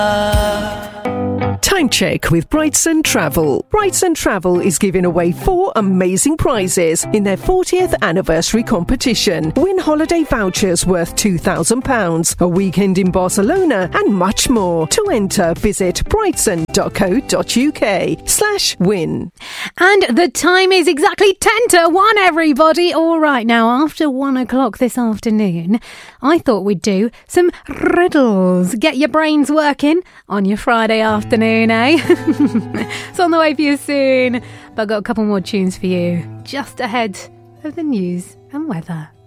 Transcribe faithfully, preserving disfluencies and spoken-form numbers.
Time check with Brightson Travel. Brightson Travel is giving away four amazing prizes in their fortieth anniversary competition. Win holiday vouchers worth two thousand pounds, a weekend in Barcelona, and much more. To enter, visit brightson.co.uk slash win. And the time is exactly ten to one, everybody. All right, now, after one o'clock this afternoon, I thought we'd do some riddles. Get your brains working on your Friday afternoon, eh? It's on the way for you soon. But I've got a couple more tunes for you just ahead of the news and weather.